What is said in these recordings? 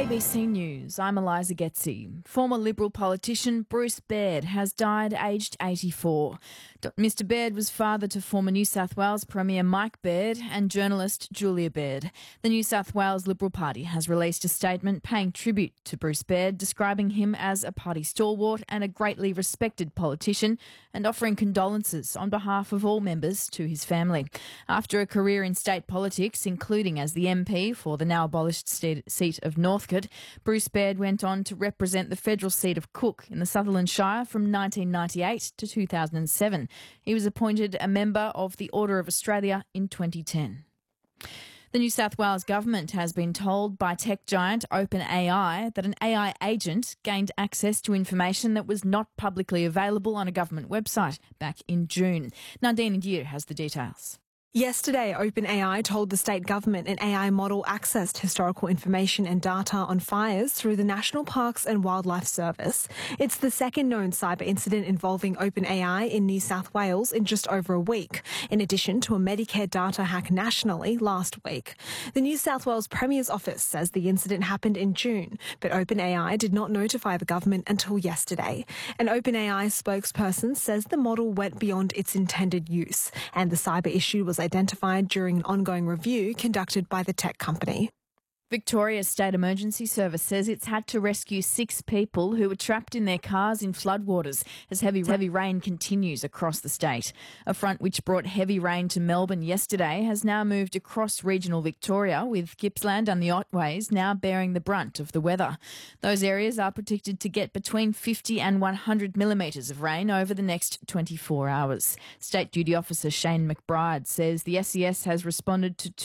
ABC News, I'm Eliza Getzi. Former Liberal politician Bruce Baird has died aged 84. Mr Baird was father to former New South Wales Premier Mike Baird and journalist Julia Baird. The New South Wales Liberal Party has released a statement paying tribute to Bruce Baird, describing him as a party stalwart and a greatly respected politician, and offering condolences on behalf of all members to his family. After a career in state politics, including as the MP for the now abolished seat of Northcote, Bruce Baird went on to represent the federal seat of Cook in the Sutherland Shire from 1998 to 2007. He was appointed a member of the Order of Australia in 2010. The New South Wales government has been told by tech giant OpenAI that an AI agent gained access to information that was not publicly available on a government website back in June. Nadine Adir has the details. Yesterday, OpenAI told the state government an AI model accessed historical information and data on fires through the National Parks and Wildlife Service. It's the second known cyber incident involving OpenAI in New South Wales in just over a week, in addition to a Medicare data hack nationally last week. The New South Wales Premier's office says the incident happened in June, but OpenAI did not notify the government until yesterday. An OpenAI spokesperson says the model went beyond its intended use, and the cyber issue was identified during an ongoing review conducted by the tech company. Victoria's State Emergency Service says it's had to rescue 6 people who were trapped in their cars in floodwaters as heavy rain continues across the state. A front which brought heavy rain to Melbourne yesterday has now moved across regional Victoria, with Gippsland and the Otways now bearing the brunt of the weather. Those areas are predicted to get between 50 and 100 millimetres of rain over the next 24 hours. State Duty Officer Shane McBride says the SES has responded to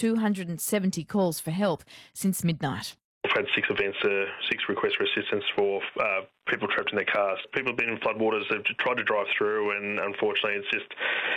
270 calls for help since midnight. We've had 6 events, 6 requests for assistance for people trapped in their cars. People have been in floodwaters, they've tried to drive through, and unfortunately it's just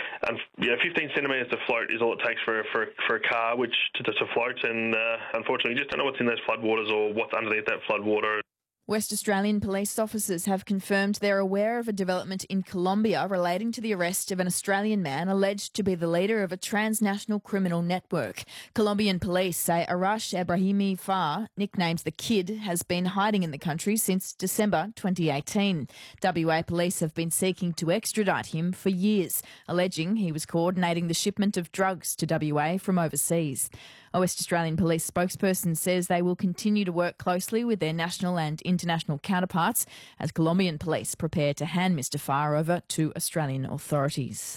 15 centimetres to float is all it takes for a car to float, and unfortunately you just don't know what's in those floodwaters or what's underneath that floodwater. West Australian police officers have confirmed they're aware of a development in Colombia relating to the arrest of an Australian man alleged to be the leader of a transnational criminal network. Colombian police say Arash Ebrahimi Far, nicknamed the Kid, has been hiding in the country since December 2018. WA police have been seeking to extradite him for years, alleging he was coordinating the shipment of drugs to WA from overseas. A West Australian police spokesperson says they will continue to work closely with their national and international counterparts as Colombian police prepare to hand Mr Farr over to Australian authorities.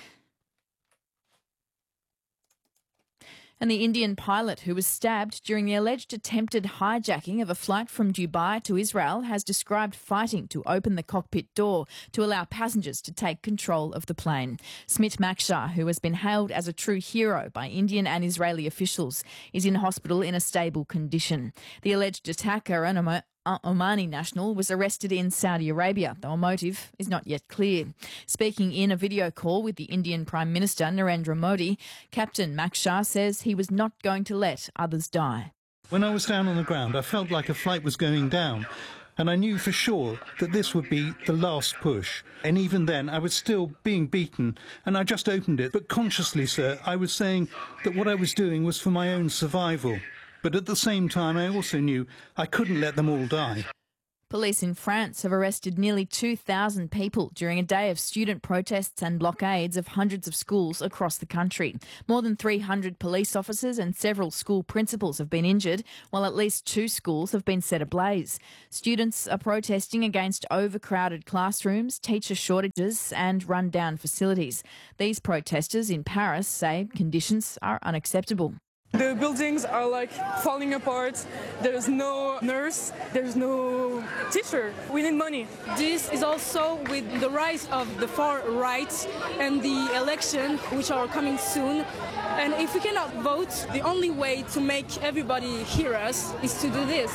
And the Indian pilot who was stabbed during the alleged attempted hijacking of a flight from Dubai to Israel has described fighting to open the cockpit door to allow passengers to take control of the plane. Smit Makshar, who has been hailed as a true hero by Indian and Israeli officials, is in hospital in a stable condition. The alleged attacker, an Omani national, was arrested in Saudi Arabia, though a motive is not yet clear. Speaking in a video call with the Indian Prime Minister Narendra Modi, Captain Makshar says he was not going to let others die. When I was down on the ground, I felt like a flight was going down, and I knew for sure that this would be the last push. And even then, I was still being beaten, and I just opened it. But consciously, sir, I was saying that what I was doing was for my own survival. But at the same time, I also knew I couldn't let them all die. Police in France have arrested nearly 2,000 people during a day of student protests and blockades of hundreds of schools across the country. More than 300 police officers and several school principals have been injured, while at least 2 schools have been set ablaze. Students are protesting against overcrowded classrooms, teacher shortages and run-down facilities. These protesters in Paris say conditions are unacceptable. The buildings are falling apart. There's no nurse, there's no teacher. We need money. This is also with the rise of the far right and the election, which are coming soon. And if we cannot vote, the only way to make everybody hear us is to do this.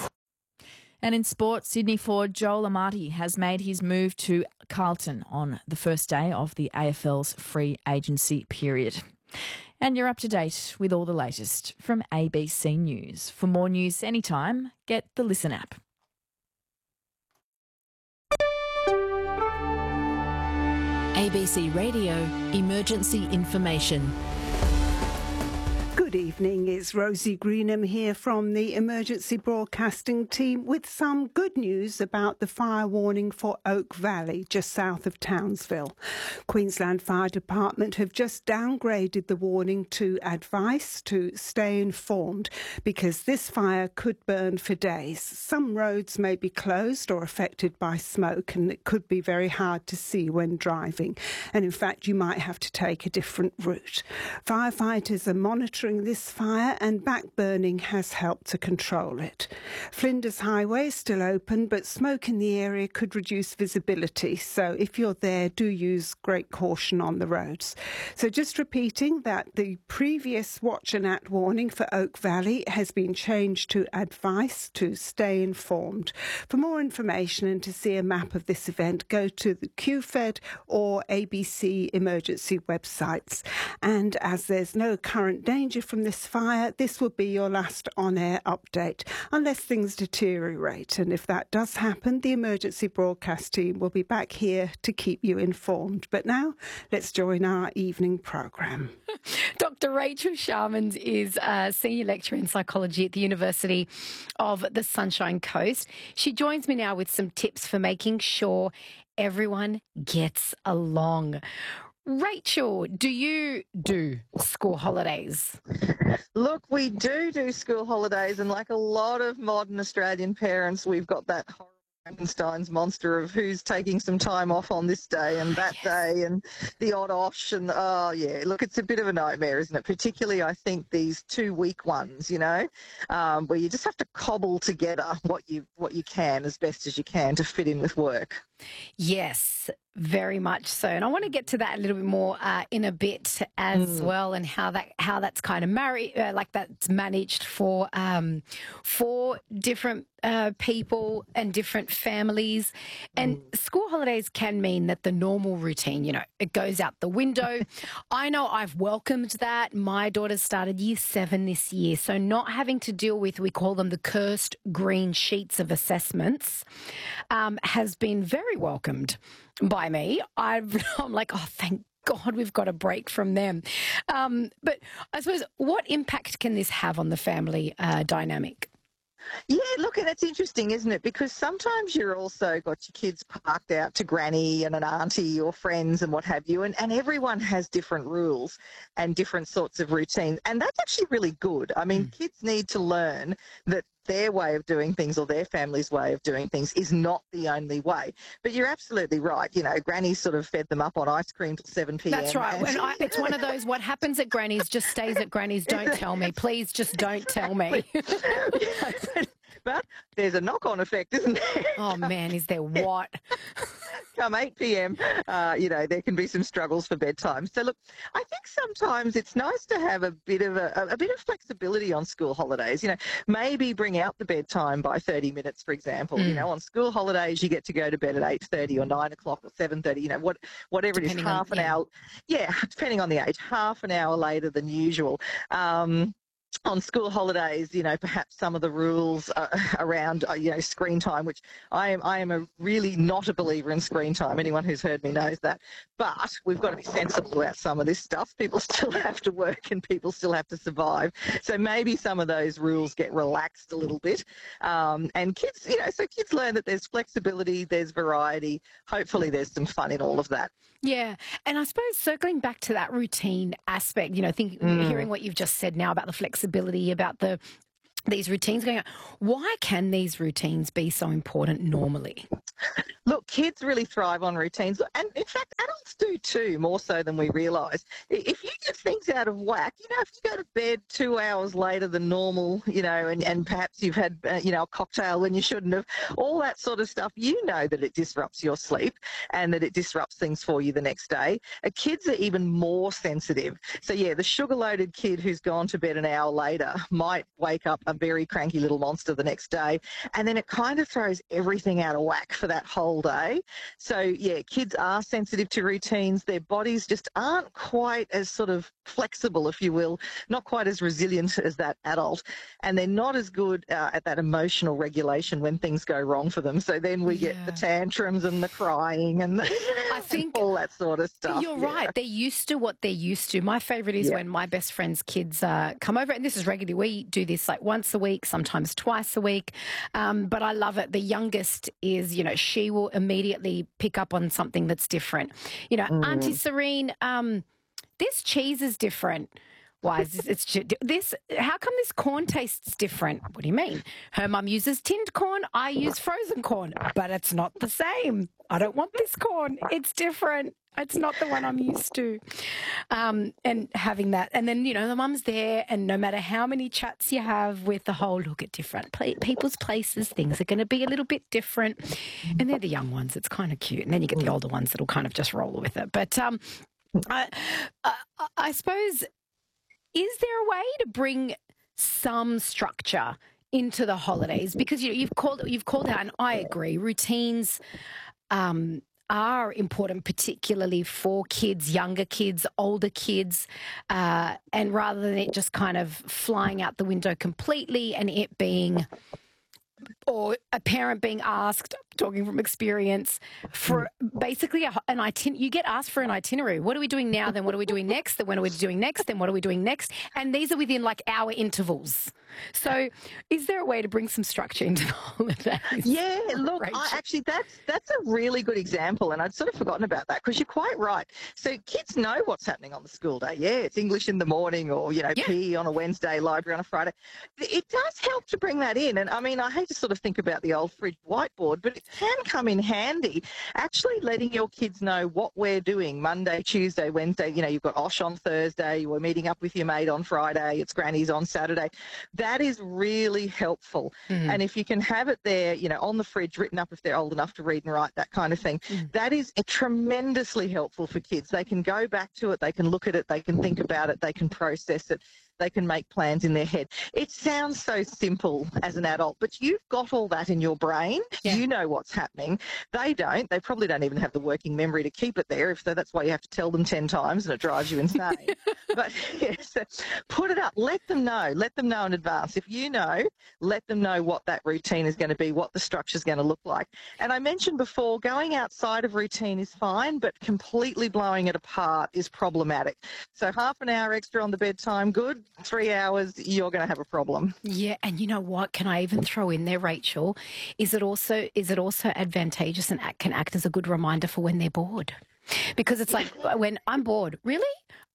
And in sport, Sydney forward Joel Amati has made his move to Carlton on the first day of the AFL's free agency period. And you're up to date with all the latest from ABC News. For more news anytime, get the Listen app. ABC Radio Emergency Information. Good Good evening, it's Rosie Greenham here from the emergency broadcasting team with some good news about the fire warning for Oak Valley, just south of Townsville. Queensland Fire Department have just downgraded the warning to advice to stay informed because this fire could burn for days. Some roads may be closed or affected by smoke, and it could be very hard to see when driving. And in fact, you might have to take a different route. Firefighters are monitoring this fire, and backburning has helped to control it. Flinders Highway is still open, but smoke in the area could reduce visibility, so if you're there, do use great caution on the roads. So just repeating that the previous watch and act warning for Oak Valley has been changed to advice to stay informed. For more information and to see a map of this event, go to the QFED or ABC emergency websites. And as there's no current danger from this fire, this will be your last on-air update, unless things deteriorate. And if that does happen, the emergency broadcast team will be back here to keep you informed. But now, let's join our evening programme. Dr. Rachel Sharmans is a senior lecturer in psychology at the University of the Sunshine Coast. She joins me now with some tips for making sure everyone gets along. Rachel, do you do school holidays? Look, we do school holidays, and like a lot of modern Australian parents, we've got that horrible Frankenstein's monster of who's taking some time off on this day and that day, and the odd osh, and look, it's a bit of a nightmare, isn't it? Particularly, I think, these 2-week ones, where you just have to cobble together what you can as best as you can to fit in with work. Yes, very much so. And I want to get to that a little bit more in a bit as well, and how that's kind of that's managed for different people and different families. And school holidays can mean that the normal routine, it goes out the window. I know I've welcomed that. My daughter started year 7 this year, so not having to deal with, we call them the cursed green sheets of assessments, has been very welcomed by me. I'm like, oh, thank God we've got a break from them. But I suppose, what impact can this have on the family dynamic? Yeah, look, and it's interesting, isn't it? Because sometimes you're also got your kids parked out to granny and an auntie or friends and what have you, and everyone has different rules and different sorts of routines, and that's actually really good. I mean, kids need to learn that their way of doing things, or their family's way of doing things, is not the only way. But you're absolutely right. Granny sort of fed them up on ice cream till 7 p.m. That's right. It's one of those, what happens at Granny's just stays at Granny's. Don't tell me. Please just don't tell me. But there's a knock-on effect, isn't there? Oh, man, is there what? Come 8 p.m, there can be some struggles for bedtime. So, look, I think sometimes it's nice to have a bit of flexibility on school holidays. Maybe bring out the bedtime by 30 minutes, for example. On school holidays, you get to go to bed at 8:30 or 9 o'clock or 7:30, whatever it is, half an hour. Yeah, depending on the age, half an hour later than usual. On school holidays, perhaps some of the rules around, screen time, which I am really not a believer in screen time. Anyone who's heard me knows that. But we've got to be sensible about some of this stuff. People still have to work and people still have to survive. So maybe some of those rules get relaxed a little bit. And kids, so kids learn that there's flexibility, there's variety. Hopefully there's some fun in all of that. Yeah. And I suppose circling back to that routine aspect, hearing what you've just said now about the flexibility, about these routines going on, why can these routines be so important normally? Look, kids really thrive on routines, and in fact, adults do too, more so than we realise. If you get things out of whack, if you go to bed 2 hours later than normal, and perhaps you've had, a cocktail when you shouldn't have, all that sort of stuff, that it disrupts your sleep and that it disrupts things for you the next day. Kids are even more sensitive. So, yeah, the sugar-loaded kid who's gone to bed an hour later might wake up a very cranky little monster the next day, and then it kind of throws everything out of whack for that whole day. So, yeah, kids are sensitive to routines. Their bodies just aren't quite as sort of flexible, if you will, not quite as resilient as that adult. And they're not as good at that emotional regulation when things go wrong for them. So then we get the tantrums and the crying and I think all that sort of stuff. You're right. They're used to what they're used to. My favourite is when my best friend's kids come over, and this is regularly. We do this like once a week, sometimes twice a week. But I love it. The youngest is, you know, she will immediately pick up on something that's different. You know, Auntie Serene, this cheese is different. Why is this? How come this corn tastes different? What do you mean? Her mum uses tinned corn. I use frozen corn, but it's not the same. I don't want this corn. It's different. It's not the one I'm used to. And having that. And then, you know, the mum's there, and no matter how many chats you have with the whole look at different people's places, things are going to be a little bit different. And they're the young ones. It's kind of cute. And then you get the older ones that'll kind of just roll with it. But I suppose, is there a way to bring some structure into the holidays? Because you've called out, and I agree, routines are important, particularly for kids, younger kids, older kids, and rather than it just kind of flying out the window completely and it being, or a parent being asked, talking from experience, for basically you get asked for an itinerary. What are we doing now? Then what are we doing next? Then what are we doing next? Then what are we doing next? And these are within like hour intervals. So is there a way to bring some structure into the holidays? Yeah, look, that's a really good example, and I'd sort of forgotten about that, because you're quite right. So kids know what's happening on the school day. Yeah, it's English in the morning, or, you know, PE on a Wednesday, library on a Friday. It does help to bring that in. And I mean, I hate to sort of think about the old fridge whiteboard, but it can come in handy, actually letting your kids know what we're doing Monday, Tuesday, Wednesday. You know, you've got Osh on Thursday, we're meeting up with your mate on Friday, it's Granny's on Saturday. That is really helpful. And if you can have it there, you know, on the fridge, written up if they're old enough to read and write, that kind of thing, that is tremendously helpful for kids. They can go back to it, they can look at it, they can think about it, they can process it. They can make plans in their head. It sounds so simple as an adult, but you've got all that in your brain. Yeah. You know what's happening. They don't. They probably don't even have the working memory to keep it there. If so, that's why you have to tell them 10 times and it drives you insane. But yes, put it up. Let them know. Let them know in advance. If you know, let them know what that routine is going to be, what the structure is going to look like. And I mentioned before, going outside of routine is fine, but completely blowing it apart is problematic. So half an hour extra on the bedtime, good. 3 hours, you're going to have a problem. Yeah, and you know what? Can I even throw in there, Rachel? Is it also advantageous and can act as a good reminder for when they're bored? Because it's like, when I'm bored, really?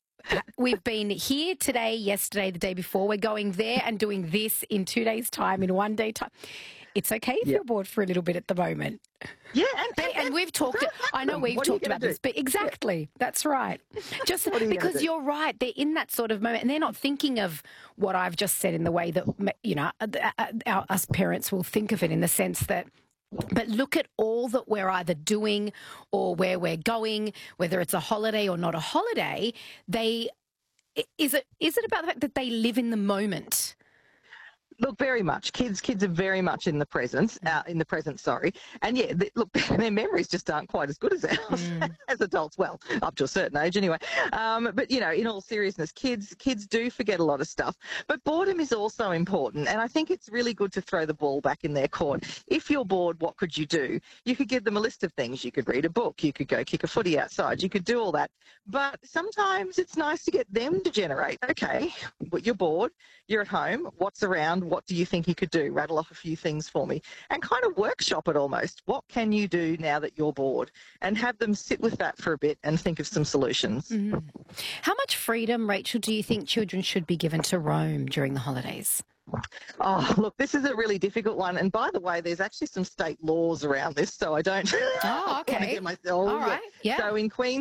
We've been here today, yesterday, the day before. We're going there and doing this in 2 days' time, in 1 day time. It's okay if you're bored for a little bit at the moment. Yeah, and we've talked. I know we've talked about this, but exactly, that's right. Just because you're right, they're in that sort of moment, and they're not thinking of what I've just said in the way that, you know, us parents will think of it, in the sense that. But look at all that we're either doing or where we're going, whether it's a holiday or not a holiday. Is it about the fact that they live in the moment? Look, very much. Kids are very much in the present, sorry. And yeah, look, their memories just aren't quite as good as ours as adults. Well, up to a certain age anyway. But, you know, in all seriousness, kids do forget a lot of stuff. But boredom is also important. And I think it's really good to throw the ball back in their court. If you're bored, what could you do? You could give them a list of things. You could read a book. You could go kick a footy outside. You could do all that. But sometimes it's nice to get them to generate. Okay, you're bored. You're at home. What's around? What do you think you could do? Rattle off a few things for me and kind of workshop it almost. What can you do now that you're bored? And have them sit with that for a bit and think of some solutions. How much freedom, Rachel, do you think children should be given to roam during the holidays? Oh, look, this is a really difficult one. And by the way, there's actually some state laws around this, so I don't want to get myself. All right. Yeah. So in Queensland,